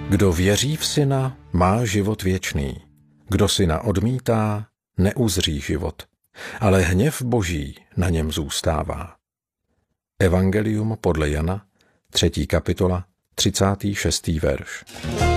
Kdo věří v Syna, má život věčný. Kdo Syna odmítá, neuzří život, ale hněv Boží na něm zůstává. Evangelium podle Jana, 3. kapitola, 36. verš.